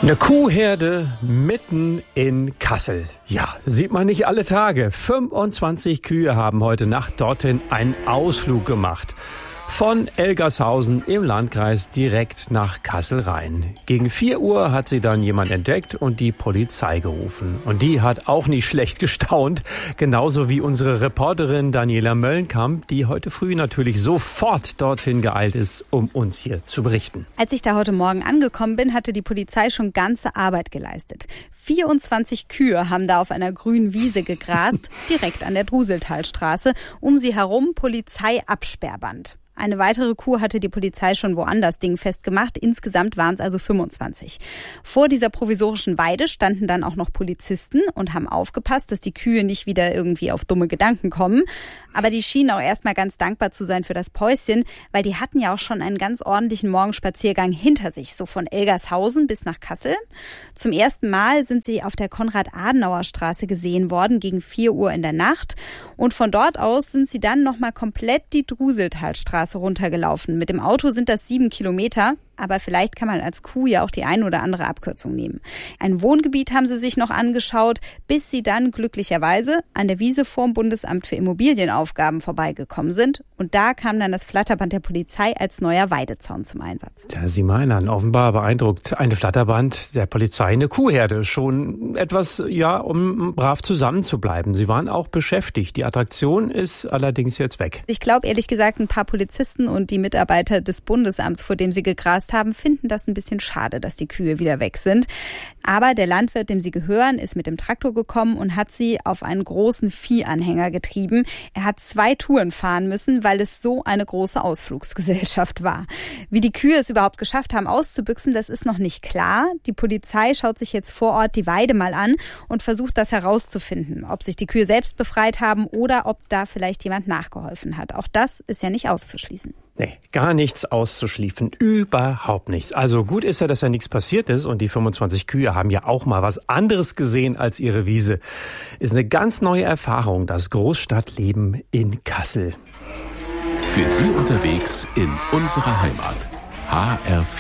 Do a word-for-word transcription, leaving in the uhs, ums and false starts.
Eine Kuhherde mitten in Kassel. Ja, sieht man nicht alle Tage. fünfundzwanzig Kühe haben heute Nacht dorthin einen Ausflug gemacht. Von Elgershausen im Landkreis direkt nach Kassel rein. Gegen vier Uhr hat sie dann jemand entdeckt und die Polizei gerufen. Und die hat auch nicht schlecht gestaunt. Genauso wie unsere Reporterin Daniela Möllenkamp, die heute früh natürlich sofort dorthin geeilt ist, um uns hier zu berichten. Als ich da heute Morgen angekommen bin, hatte die Polizei schon ganze Arbeit geleistet. vierundzwanzig Kühe haben da auf einer grünen Wiese gegrast, direkt an der Druseltalstraße. Um sie herum Polizeiabsperrband. Eine weitere Kuh hatte die Polizei schon woanders dingfest gemacht. Insgesamt waren es also fünfundzwanzig. Vor dieser provisorischen Weide standen dann auch noch Polizisten und haben aufgepasst, dass die Kühe nicht wieder irgendwie auf dumme Gedanken kommen. Aber die schienen auch erstmal ganz dankbar zu sein für das Päuschen, weil die hatten ja auch schon einen ganz ordentlichen Morgenspaziergang hinter sich, so von Elgershausen bis nach Kassel. Zum ersten Mal sind sie auf der Konrad-Adenauer-Straße gesehen worden, gegen vier Uhr in der Nacht. Und von dort aus sind sie dann nochmal komplett die Druseltalstraße runtergelaufen. Mit dem Auto sind das sieben Kilometer, aber vielleicht kann man als Kuh ja auch die ein oder andere Abkürzung nehmen. Ein Wohngebiet haben sie sich noch angeschaut, bis sie dann glücklicherweise an der Wiese vorm Bundesamt für Immobilienaufgaben vorbeigekommen sind. Und da kam dann das Flatterband der Polizei als neuer Weidezaun zum Einsatz. Ja, Sie meinen, offenbar beeindruckt eine Flatterband der Polizei eine Kuhherde. Schon etwas, ja, um brav zusammenzubleiben. Sie waren auch beschäftigt. Die Attraktion ist allerdings jetzt weg. Ich glaube ehrlich gesagt, ein paar Polizisten und die Mitarbeiter des Bundesamts, vor dem sie gegrast haben, finden das ein bisschen schade, dass die Kühe wieder weg sind. Aber der Landwirt, dem sie gehören, ist mit dem Traktor gekommen und hat sie auf einen großen Viehanhänger getrieben. Er hat zwei Touren fahren müssen, weil es so eine große Ausflugsgesellschaft war. Wie die Kühe es überhaupt geschafft haben, auszubüchsen, das ist noch nicht klar. Die Polizei schaut sich jetzt vor Ort die Weide mal an und versucht das herauszufinden, ob sich die Kühe selbst befreit haben oder ob da vielleicht jemand nachgeholfen hat. Auch das ist ja nicht auszuschließen. Nee, gar nichts auszuschließen. Überhaupt nichts. Also gut ist ja, dass ja nichts passiert ist und die fünfundzwanzig Kühe haben ja auch mal was anderes gesehen als ihre Wiese. Ist eine ganz neue Erfahrung, das Großstadtleben in Kassel. Für Sie unterwegs in unserer Heimat. H R vier.